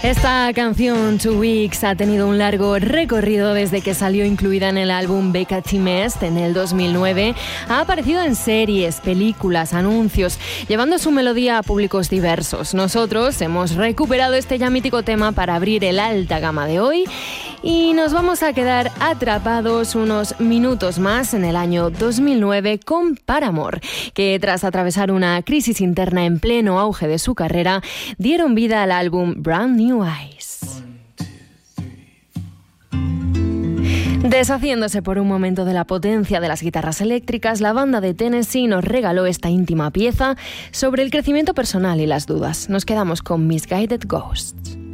Esta canción, Two Weeks, ha tenido un largo recorrido desde que salió incluida en el álbum Becca Timest en el 2009. Ha aparecido en series, películas, anuncios, llevando su melodía a públicos diversos. Nosotros hemos recuperado este ya mítico tema para abrir el alta gama de hoy y nos vamos a quedar atrapados unos minutos más en el año 2009 con Paramore, que tras atravesar una crisis interna en pleno auge de su carrera, dieron vida al álbum Brand New Eyes. Deshaciéndose por un momento de la potencia de las guitarras eléctricas, la banda de Tennessee nos regaló esta íntima pieza sobre el crecimiento personal y las dudas. Nos quedamos con Misguided Ghosts.